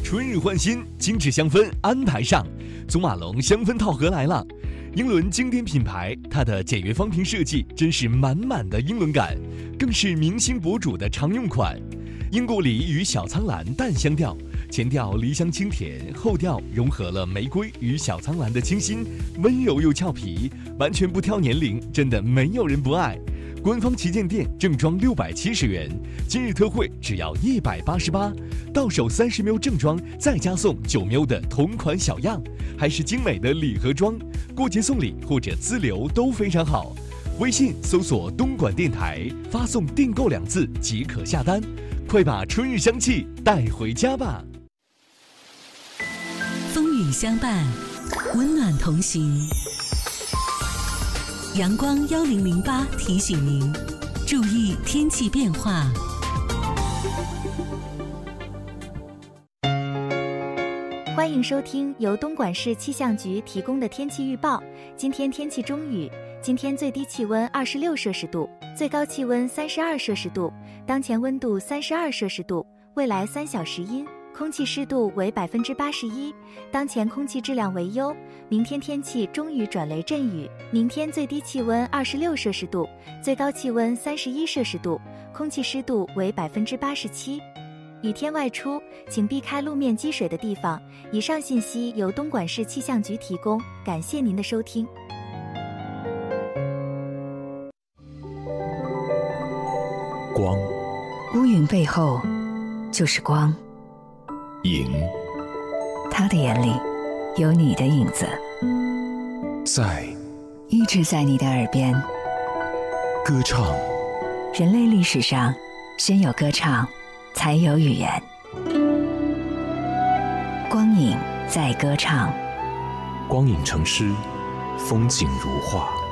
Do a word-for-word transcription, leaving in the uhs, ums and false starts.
春日换新，精致香氛安排上，祖马龙香氛套盒来了。英伦经典品牌，它的简约方瓶设计真是满满的英伦感，更是明星博主的常用款。英国梨与小苍兰淡香调，前调梨香清甜，后调融合了玫瑰与小苍兰的清新，温柔又俏皮，完全不挑年龄，真的没有人不爱。官方旗舰店正装六百七十元，今日特惠只要一百八十八，到手三十 ml 正装，再加送九 ml 的同款小样，还是精美的礼盒装，过节送礼或者自留都非常好。微信搜索东莞电台，发送订购两字即可下单，快把春日香气带回家吧。 风雨相伴，温暖同行。阳光幺零零八提醒您，注意天气变化。 欢迎收听由东莞市气象局提供的天气预报。今天天气中雨，今天最低气温二十六摄氏度，最高气温三十二摄氏度，当前温度三十二摄氏度，未来三小时阴。空气湿度为百分之八十一，当前空气质量为优。明天天气中雨转雷阵雨，明天最低气温二十六摄氏度，最高气温三十一摄氏度，空气湿度为百分之八十七。雨天外出，请避开路面积水的地方。以上信息由东莞市气象局提供，感谢您的收听。 光， 乌云背后就是光。 影， 他的眼里有你的影子， 在一直在你的耳边歌唱。 人类历史上，先有歌唱，才有语言。光影在歌唱， 光影成诗，风景如画。